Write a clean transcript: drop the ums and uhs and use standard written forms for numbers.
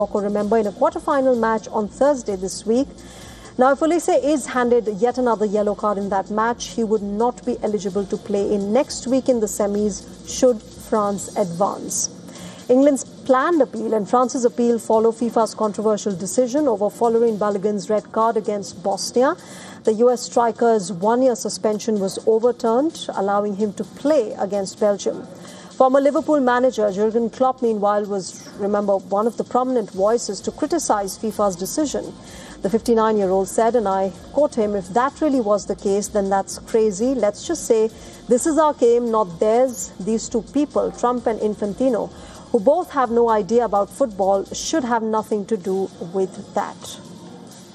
Remember, in a quarter-final match on Thursday this week. Now, if Olise is handed yet another yellow card in that match, he would not be eligible to play in next week in the semis should France advance. England's planned appeal and France's appeal follow FIFA's controversial decision over Folarin Balogun's red card against Bosnia. The US striker's one-year suspension was overturned, allowing him to play against Belgium. Former Liverpool manager Jurgen Klopp, meanwhile, was, remember, one of the prominent voices to criticize FIFA's decision. The 59-year-old said, and I quote him, "If that really was the case, then that's crazy. Let's just say this is our game, not theirs. These two people, Trump and Infantino, who both have no idea about football, should have nothing to do with that."